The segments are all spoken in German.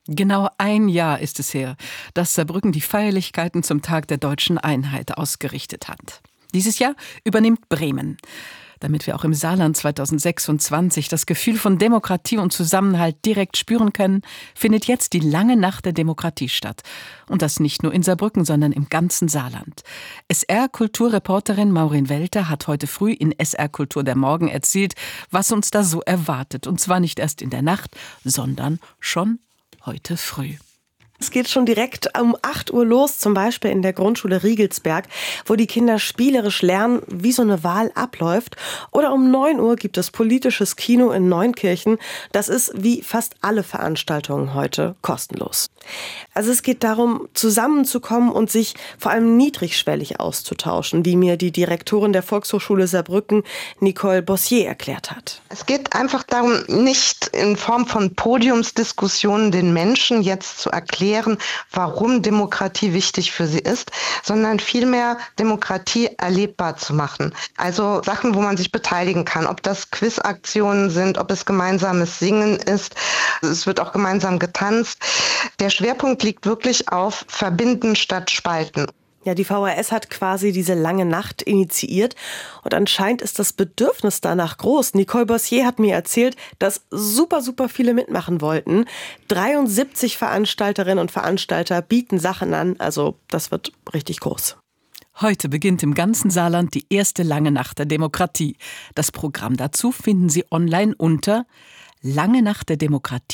Genau ein Jahr ist es her, dass Saarbrücken die Feierlichkeiten zum Tag der deutschen Einheit ausgerichtet hat. Dieses Jahr übernimmt Bremen. Damit wir auch im Saarland 2026 das Gefühl von Demokratie und Zusammenhalt direkt spüren können, findet jetzt die lange Nacht der Demokratie statt. Und das nicht nur in Saarbrücken, sondern im ganzen Saarland. SR-Kulturreporterin Maureen Welter hat heute früh in SR Kultur der Morgen erzählt, was uns da so erwartet. Und zwar nicht erst in der Nacht, sondern schon heute früh. Es geht schon direkt um 8 Uhr los, zum Beispiel in der Grundschule Riegelsberg, wo die Kinder spielerisch lernen, wie so eine Wahl abläuft. Oder um 9 Uhr gibt es politisches Kino in Neunkirchen. Das ist wie fast alle Veranstaltungen heute kostenlos. Also es geht darum, zusammenzukommen und sich vor allem niedrigschwellig auszutauschen, wie mir die Direktorin der Volkshochschule Saarbrücken, Nicole Bossier, erklärt hat. Es geht einfach darum, nicht in Form von Podiumsdiskussionen den Menschen jetzt zu erklären, warum Demokratie wichtig für sie ist, sondern vielmehr Demokratie erlebbar zu machen. Also Sachen, wo man sich beteiligen kann, ob das Quizaktionen sind, ob es gemeinsames Singen ist. Es wird auch gemeinsam getanzt. Der Schwerpunkt liegt wirklich auf Verbinden statt Spalten. Ja, die VHS hat quasi diese lange Nacht initiiert und anscheinend ist das Bedürfnis danach groß. Nicole Bossier hat mir erzählt, dass super viele mitmachen wollten. 73 Veranstalterinnen und Veranstalter bieten Sachen an, also das wird richtig groß. Heute beginnt im ganzen Saarland die erste lange Nacht der Demokratie. Das Programm dazu finden Sie online unter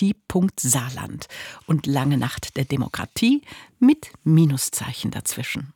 langenachtderdemokratie.saarland und Lange Nacht der Demokratie mit Minuszeichen dazwischen.